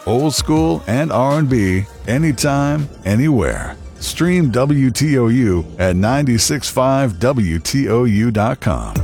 Old school and R&B, anytime, anywhere. Stream WTOU at 965WTOU.com.